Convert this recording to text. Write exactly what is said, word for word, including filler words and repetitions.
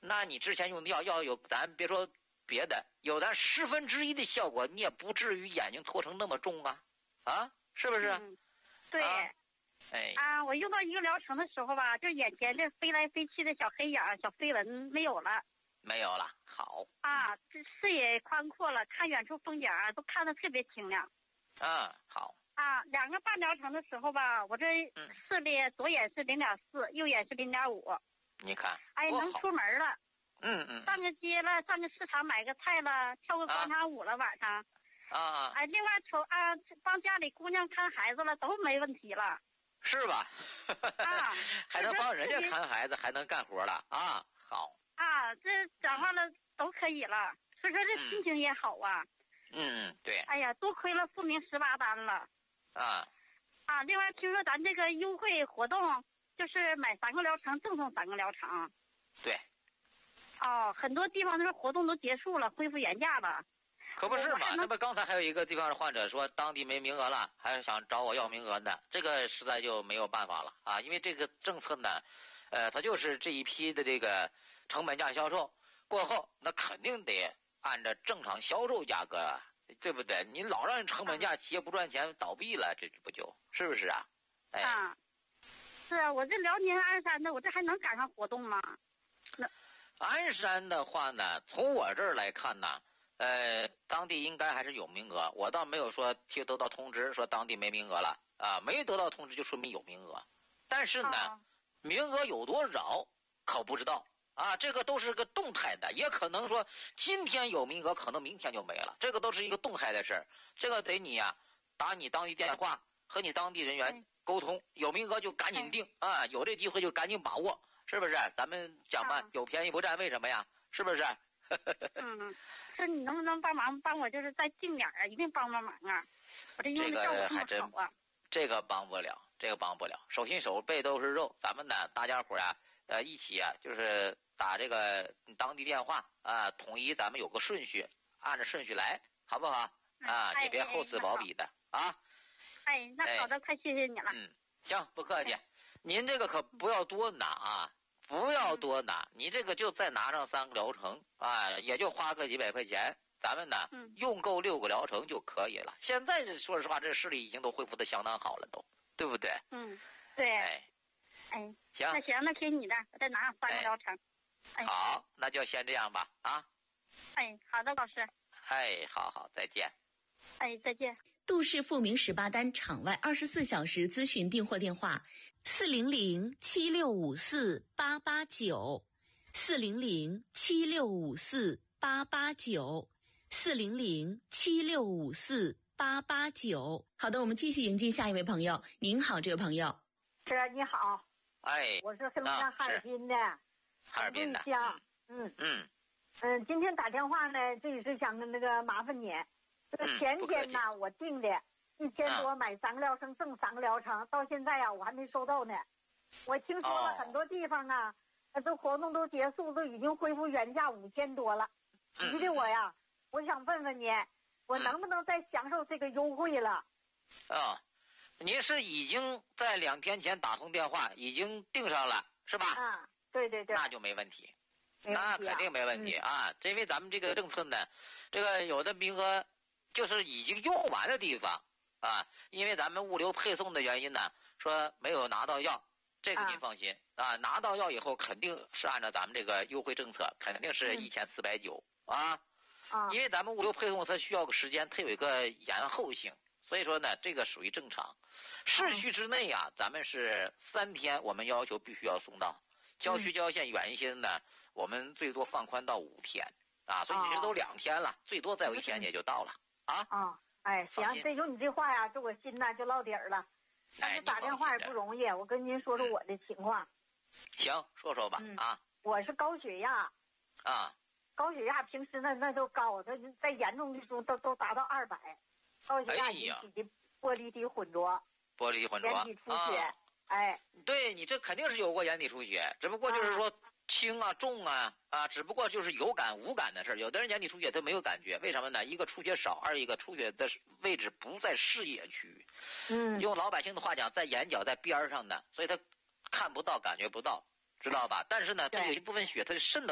那你之前用的药要有，咱别说别的，有咱十分之一的效果，你也不至于眼睛搓成那么重啊，啊，是不是？ 嗯、对。 啊哎啊，我用到一个疗程的时候吧，就眼前这飞来飞去的小黑眼、小飞蚊没有了， 没有了，好啊，这视野宽阔了，看远处风景啊都看得特别清亮。 啊，好啊，两个半疗程的时候吧，我这视力左眼是零点四，右眼是零点五。 你看， 哎，能出门了。 嗯嗯。 上个街了，上个市场买个菜了，跳个广场舞了，晚上。 啊。 哎，另外瞅啊，帮家里姑娘看孩子了，都没问题了。 是吧？ 啊， 还能帮人家看孩子，还能干活了啊！好啊，这转化了都可以了，所以说这心情也好啊。 嗯嗯，对。 哎呀，多亏了复明十八单了。 啊。 啊，另外听说咱这个优惠活动，就是买三个疗程赠送三个疗程。 对。 哦，很多地方都是活动都结束了，恢复原价了。 可不是嘛？那么刚才还有一个地方的患者说当地没名额了，还是想找我要名额的，这个实在就没有办法了啊！因为这个政策呢，呃，它就是这一批的这个成本价销售过后，那肯定得按照正常销售价格，对不对？你老让人成本价企业不赚钱倒闭了，这不就是不是啊？哎， 啊，是啊，我这辽宁鞍山的，我这还能赶上活动吗？那鞍山的话呢，从我这儿来看呢。呃，当地应该还是有名额，我倒没有说听得到通知说当地没名额了啊，没得到通知就说明有名额，但是呢，哦、名额有多少可不知道啊，这个都是个动态的，也可能说今天有名额，可能明天就没了，这个都是一个动态的事儿，这个得你呀、啊、打你当地电话和你当地人员沟通，有名额就赶紧定啊，有这机会就赶紧把握，是不是？咱们讲嘛，有便宜不占，为什么呀？是不是？ 嗯，是你能不能帮忙帮我，就是再近点啊？一定帮帮忙啊！我这用的效果这么好啊！ 这个帮不了，这个帮不了，手心手背都是肉。咱们呢，大家伙啊，呃，一起啊，就是打这个当地电话啊，统一咱们有个顺序，按照顺序来，好不好？啊， 哎、 你别厚此薄彼的啊！ 哎，那好的，快谢谢你了。 嗯，行，不客气。您这个可不要多拿啊。不要多拿，你这个就再拿上三个疗程啊，也就花个几百块钱，咱们呢、嗯、用够六个疗程就可以了。现在说实话，这视力已经都恢复的相当好了，都对不对？ 嗯，对。哎，哎， 行， 那行，那听你的，我再拿上三个疗程。 哎，好，那就先这样吧，啊。 哎，好的，老师。 哎，好好，再见。 哎，再见。 杜氏复明十八单场外二十四小时咨询订货电话：四零零七六五四八八九，四零零七六五四八八九，四零零七六五四八八九。好的，我们继续迎接下一位朋友。您好，这位朋友。 是，你好。 哎， 我是黑龙江哈尔滨的。 哈尔滨的。 乡。嗯嗯嗯，今天打电话呢，这是想那个麻烦你。这个前天呢，我订的一千多买三个疗程赠三个疗程，到现在呀、啊，我还没收到呢。我听说了很多地方啊，哦、这活动都结束，都已经恢复原价五千多了。急的我呀，我想问问你，我能不能再享受这个优惠了？ 啊、哦，您是已经在两天前打通电话，已经订上了，是吧？ 啊，对对对， 那就没问题。 没问题啊、 那肯定没问题啊！嗯、因为咱们这个政策呢，这个有的名额。就是已经用完的地方啊，因为咱们物流配送的原因呢，说没有拿到药，这个您放心 啊, 啊。拿到药以后肯定是按照咱们这个优惠政策，肯定是一千四百九啊。 啊， 因为咱们物流配送它需要个时间，它有一个延后性，所以说呢，这个属于正常。市区之内啊，咱们是三天，我们要求必须要送到。郊区郊县远一些呢，我们最多放宽到五天啊，所以你这都两天了，最多再有一天也就到了。啊啊，哎，行，这有你这话呀，这我心呐就落底儿了。但是打电话也不容易，我跟您说说我的情况。 行，说说吧。 嗯、 啊， 我是高血压。 啊， 高血压平时那那都高，它在严重的时候都都达到二百。高血压引起的玻璃体混浊。 玻璃体混浊。 眼底出血。啊、哎， 对你这肯定是有过眼底出血，只不过就是说。啊轻啊重啊啊，只不过就是有感无感的事儿。有的人眼底出血他没有感觉，为什么呢？一个出血少，二一个出血的位置不在视野区， 嗯， 用老百姓的话讲，在眼角在边上的，所以他看不到感觉不到，知道吧？但是呢，他有一部分血它渗到